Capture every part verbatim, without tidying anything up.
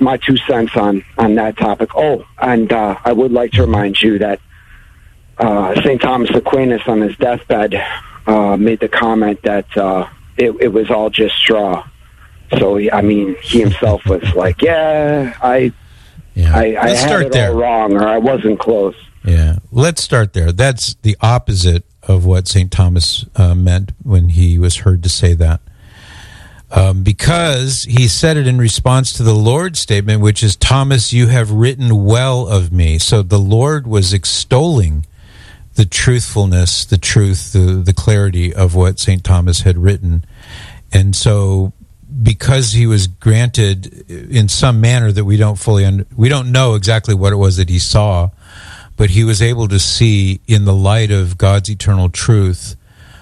my two cents on, on that topic. Oh, and uh, I would like to remind you that uh, Saint Thomas Aquinas on his deathbed uh, made the comment that uh, it, it was all just straw. So, I mean, he himself was like, yeah, I yeah. I, I had it there. all wrong, or I wasn't close. Yeah, let's start there. That's the opposite of what Saint Thomas uh, meant when he was heard to say that. Um, because he said it in response to the Lord's statement, which is, Thomas, you have written well of me. So the Lord was extolling the truthfulness, the truth, the, the clarity of what Saint Thomas had written. And so because he was granted in some manner that we don't fully, under, we don't know exactly what it was that he saw, but he was able to see in the light of God's eternal truth,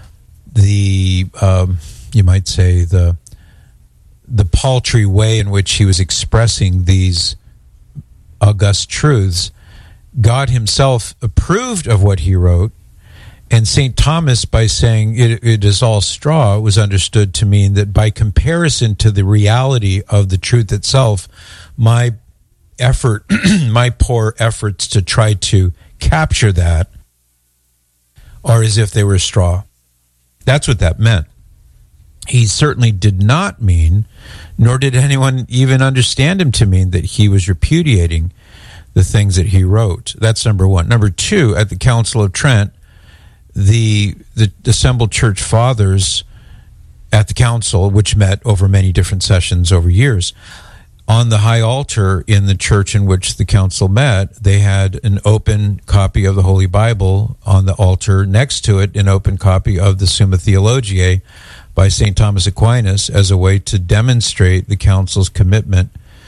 the, um, you might say, the the paltry way in which he was expressing these august truths. God himself approved of what he wrote, and Saint Thomas, by saying it, it is all straw, was understood to mean that by comparison to the reality of the truth itself, my effort, my poor efforts to try to capture that are as if they were straw. That's what that meant. He certainly did not mean, nor did anyone even understand him to mean, that he was repudiating the things that he wrote. That's number one. Number two, at the Council of Trent, the the assembled church fathers at the council, which met over many different sessions over years, on the high altar in the church in which the council met, they had an open copy of the Holy Bible on the altar. Next to it, an open copy of the Summa Theologiae by Saint Thomas Aquinas, as a way to demonstrate the council's commitment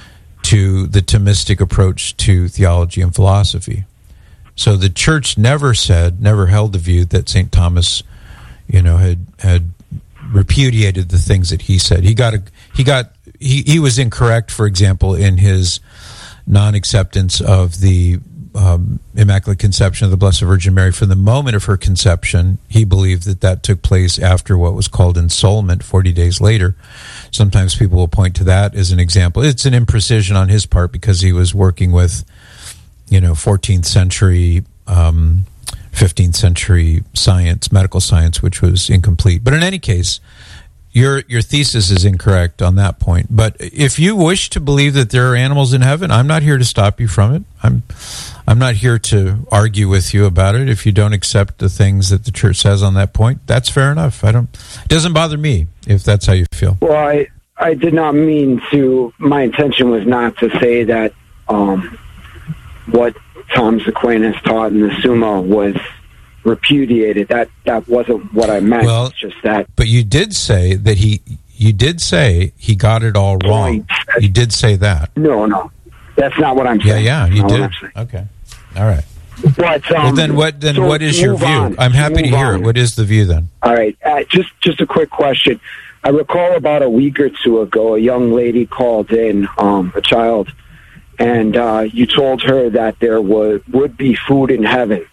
to the Thomistic approach to theology and philosophy. So the church never said, never held the view that Saint Thomas, you know, had had repudiated the things that he said. He got a, he got he, he was incorrect, for example, in his non-acceptance of the um, Immaculate Conception of the Blessed Virgin Mary from the moment of her conception. He believed that that took place after what was called ensoulment, forty days later. Sometimes people will point to that as an example. It's an imprecision on his part because he was working with, you know, fourteenth century, um, fifteenth century science, medical science, which was incomplete. But in any case, your your thesis is incorrect on that point. But if you wish to believe that there are animals in heaven, I'm not here to stop you from it. I'm I'm not here to argue with you about it. If you don't accept the things that the church says on that point, that's fair enough. I don't. It doesn't bother me if that's how you feel. Well, I I did not mean to. My intention was not to say that um, what Thomas Aquinas taught in the Summa was repudiated. That that wasn't what I meant. Well, it's just that. But you did say that he. You did say he got it all wrong. You did say that. No, no, that's not what I'm saying. Yeah, yeah, you did. Okay, all right. But um, well, then what? Then so what is your view? On, I'm happy to hear on. it. What is the view then? All right, uh, just just a quick question. I recall about a week or two ago, a young lady called in, um, a child, and uh, you told her that there would would be food in heaven,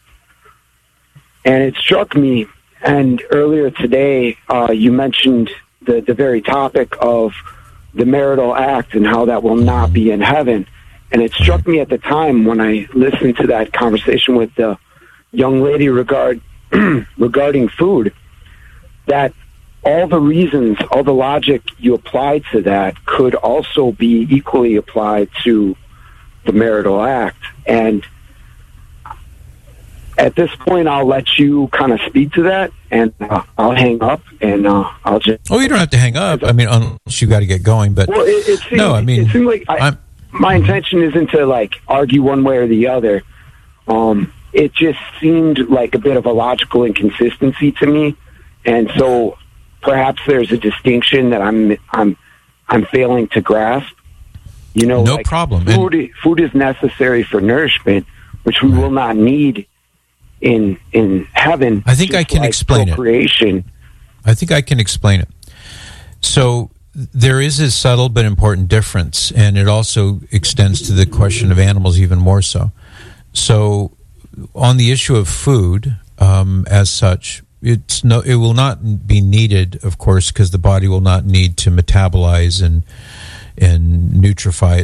and it struck me. And earlier today, uh, you mentioned the the very topic of the marital act and how that will not be in heaven. And it struck me at the time when I listened to that conversation with the young lady regard regarding food, that all the reasons, all the logic you applied to that could also be equally applied to the marital act. And at this point, I'll let you kind of speak to that, and uh, I'll hang up, and uh, I'll just... Oh, you don't have to hang up. I mean, unless you got to get going, but... Well, it, it seemed, no, I mean... It seemed like I, my intention isn't to, like, argue one way or the other. Um, it just seemed like a bit of a logical inconsistency to me, and so perhaps there's a distinction that I'm I'm I'm failing to grasp. You know, no like problem. Food, and, food is necessary for nourishment, which we right. will not need in in heaven. I think I can like explain procreation. it. I think I can explain it. So there is a subtle but important difference, and it also extends to the question of animals even more so. So on the issue of food, um, as such, it's no, it will not be needed, of course, because the body will not need to metabolize and and nutrify